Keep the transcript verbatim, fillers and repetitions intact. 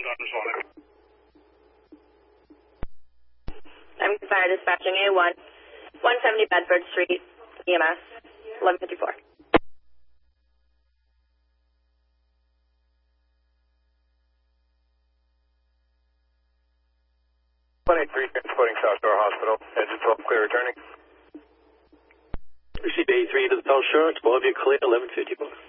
I'm fire dispatching A one, one seventy Bedford Street, E M S, eleven fifty-four. one eighty-three, transporting South Shore Hospital, engine twelve, clear returning. Received A three to the South Shore, twelve, you clear, eleven fifty-four.